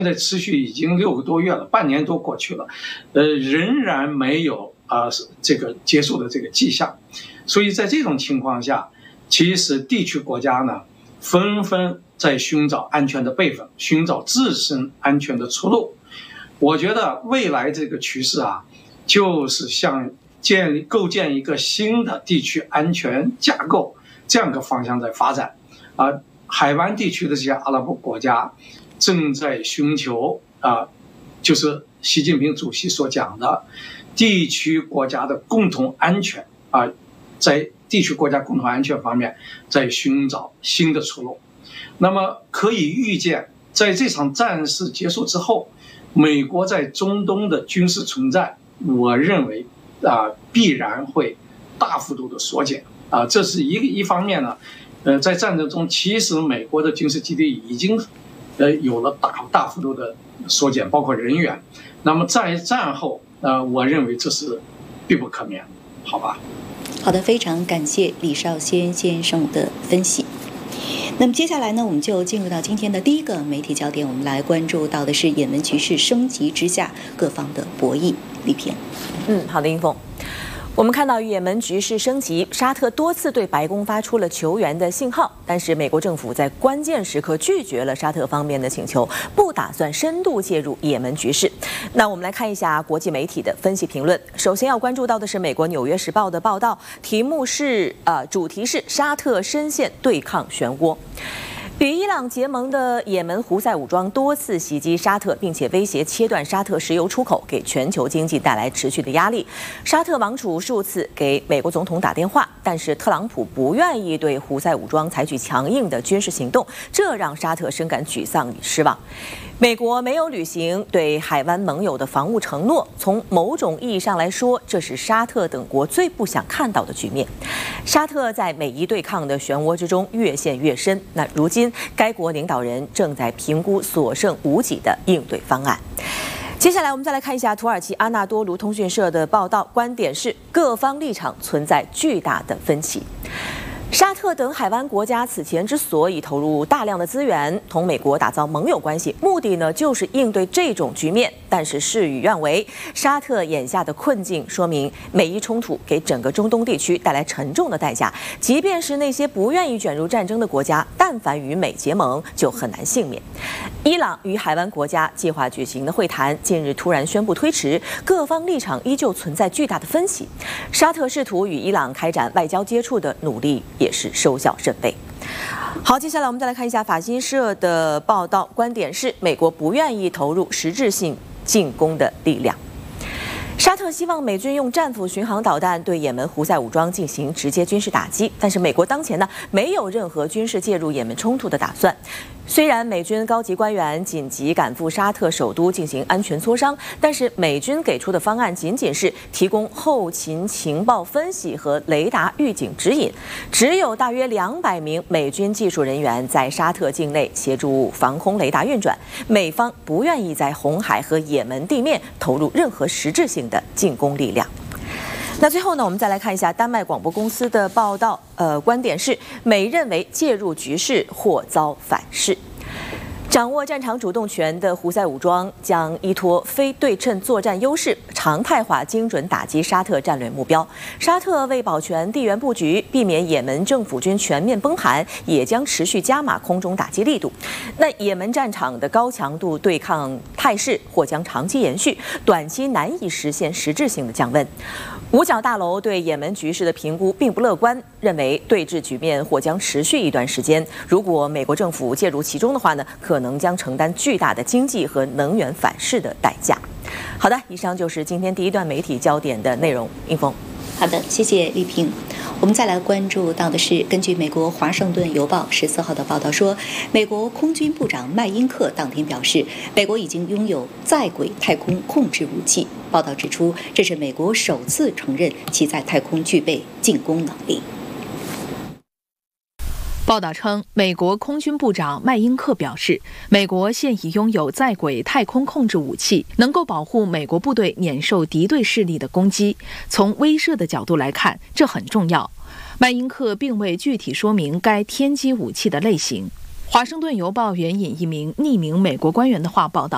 在持续已经6个多月了，半年多过去了，仍然没有这个结束的这个迹象。所以在这种情况下，其实地区国家呢纷纷在寻找安全的备份，寻找自身安全的出路。我觉得未来这个趋势就是向构建一个新的地区安全架构这样一个方向在发展。海湾地区的这些阿拉伯国家正在寻求就是习近平主席所讲的地区国家的共同安全在地区国家共同安全方面在寻找新的出路。那么可以预见，在这场战事结束之后，美国在中东的军事存在，我认为必然会大幅度的缩减这是一方面呢。在战争中，其实美国的军事基地已经有了大幅度的缩减，包括人员。那么在战后我认为这是必不可免，好吧？ 好的，非常感谢李少先先生的分析。那么接下来呢，我们就进入到今天的第一个媒体焦点，我们来关注到的是也门局势升级之下各方的博弈。李平， 好的，英凤。我们看到也门局势升级，沙特多次对白宫发出了求援的信号，但是美国政府在关键时刻拒绝了沙特方面的请求，不打算深度介入也门局势。那我们来看一下国际媒体的分析评论。首先要关注到的是美国《纽约时报》的报道，主题是沙特深陷对抗漩涡。与伊朗结盟的也门胡塞武装多次袭击沙特，并且威胁切断沙特石油出口，给全球经济带来持续的压力。沙特王储数次给美国总统打电话，但是特朗普不愿意对胡塞武装采取强硬的军事行动，这让沙特深感沮丧与失望。美国没有履行对海湾盟友的防务承诺，从某种意义上来说，这是沙特等国最不想看到的局面。沙特在美伊对抗的漩涡之中越陷越深，那如今该国领导人正在评估所剩无几的应对方案。接下来我们再来看一下土耳其阿纳多卢通讯社的报道，观点是各方立场存在巨大的分歧。沙特等海湾国家此前之所以投入大量的资源同美国打造盟友关系，目的呢就是应对这种局面，但是事与愿违。沙特眼下的困境说明美伊冲突给整个中东地区带来沉重的代价，即便是那些不愿意卷入战争的国家，但凡与美结盟就很难幸免。伊朗与海湾国家计划举行的会谈近日突然宣布推迟，各方立场依旧存在巨大的分歧。沙特试图与伊朗开展外交接触的努力也是收效甚微。好，接下来我们再来看一下法新社的报道，观点是美国不愿意投入实质性进攻的力量。沙特希望美军用战斧巡航导弹对也门胡塞武装进行直接军事打击，但是美国当前呢没有任何军事介入也门冲突的打算。虽然美军高级官员紧急赶赴沙特首都进行安全磋商，但是美军给出的方案仅仅是提供后勤情报分析和雷达预警指引，只有大约200名美军技术人员在沙特境内协助防空雷达运转。美方不愿意在红海和也门地面投入任何实质性的进攻力量。那最后呢，我们再来看一下丹麦广播公司的报道，观点是美认为介入局势或遭反噬。掌握战场主动权的胡塞武装将依托非对称作战优势，常态化精准打击沙特战略目标。沙特为保全地缘布局，避免也门政府军全面崩盘，也将持续加码空中打击力度。那也门战场的高强度对抗态势或将长期延续，短期难以实现实质性的降温。五角大楼对也门局势的评估并不乐观，认为对峙局面或将持续一段时间。如果美国政府介入其中的话呢，可能将承担巨大的经济和能源反噬的代价。好的，以上就是今天第一段媒体焦点的内容。英峰， 好的，谢谢丽萍。我们再来关注到的是，根据美国《华盛顿邮报》14号的报道说，美国空军部长麦因克当天表示，美国已经拥有在轨太空控制武器。报道指出，这是美国首次承认其在太空具备进攻能力。 报道称，美国空军部长麦因克表示，美国现已拥有在轨太空控制武器，能够保护美国部队免受敌对势力的攻击。从威慑的角度来看，这很重要。麦因克并未具体说明该天基武器的类型。华盛顿邮报援引一名匿名美国官员的话报道，